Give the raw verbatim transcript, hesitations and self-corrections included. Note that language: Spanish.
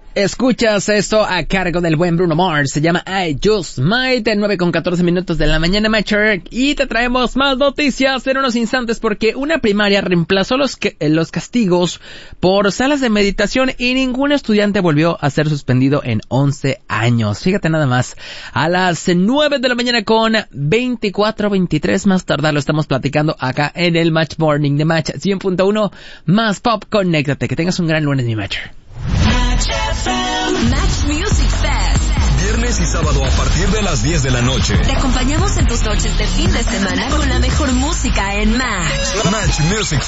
Escuchas esto a cargo del buen Bruno Mars, se llama I Just Might, nueve con catorce minutos de la mañana, Matcher, y te traemos más noticias en unos instantes porque una primaria reemplazó los, que, los castigos por salas de meditación y ningún estudiante volvió a ser suspendido en once años. Fíjate nada más, a las nueve de la mañana con veinticuatro, veintitrés, más tardar lo estamos platicando acá en el Match Morning de Match cien punto uno, más pop, conéctate, que tengas un gran lunes, mi Matcher. Match Music Fest. Viernes y sábado a partir de las diez de la noche. Te acompañamos en tus noches de fin de semana con la mejor música en Match. Match Music